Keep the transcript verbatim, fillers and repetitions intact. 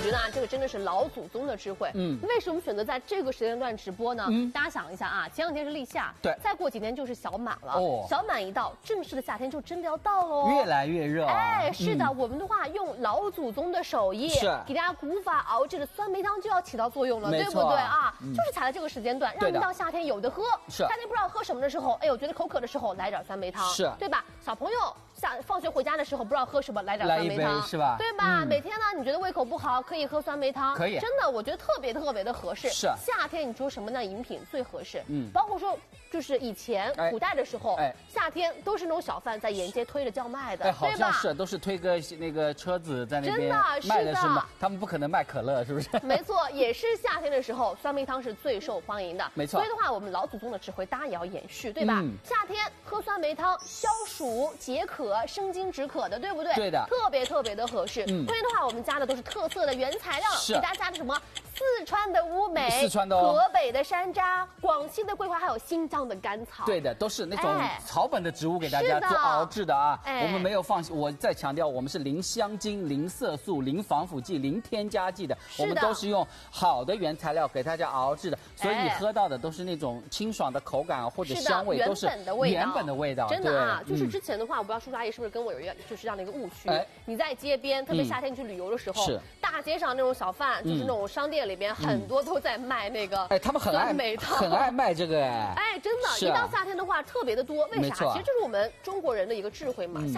觉得啊，这个真的是老祖宗的智慧。嗯，为什么选择在这个时间段直播呢？嗯，大家想一下啊，前两天是立夏， 对， 再过几天就是小满了。哦，小满一到，正式的夏天就真的要到喽， 越来越热。 哎，是的，嗯、我们的话用老祖宗的手艺， 是给大家古法熬制的酸梅汤就要起到作用了，对不对啊？嗯、就是踩在这个时间段，让一到夏天有的喝。是，夏天不知道喝什么的时候，哎呦，觉得口渴的时候来点酸梅汤， 是， 对吧？小朋友下放学回家的时候不知道喝什么，来点酸梅汤， 是吧？ 对吧？嗯、每天呢，你觉得胃口不好，可以喝酸梅汤， 可以， 真的，我觉得特别特别的合适。 是， 夏天你说什么样的饮品最合适？嗯，包括说就是以前古代的时候，哎，夏天都是那种小贩在沿街推着叫卖的， 哎，好像是都是推个那个车子在那边卖的是吗？他们不可能卖可乐，是不是？ 没错，也是夏天的时候，酸梅汤是最受欢迎的。 没错， 所以的话，我们老祖宗的智慧，大家也要延续，对吧？嗯、夏天喝酸梅汤消暑解渴、生津止渴的，对不对？ 对的， 特别特别的合适。嗯，关键的话，我们加的都是特色的原材料，给大家加的什么？四川的乌梅， 四川的、哦、 河北的山楂，广西的桂花，还有新疆的甘草。 对的，都是那种草本的植物给大家做熬制的啊。 哎、 我们没有放，我再强调，我们是零香精、零色素、零防腐剂、零添加剂的，我们都是用好的原材料给大家熬制的，所以你喝到的都是那种清爽的口感或者香味，都是原本的味道。 真的啊，就是之前的话，我不知道叔叔阿姨是不是跟我有一个就是这样的一个误区。哎、你在街边，特别夏天你去旅游的时候，是大街上那种小贩，就是那种商店里边很多都在卖那个， 哎，他们很爱很爱卖这个，哎， 哎，真的，一到夏天的话特别的多，为啥？其实这是我们中国人的一个智慧嘛。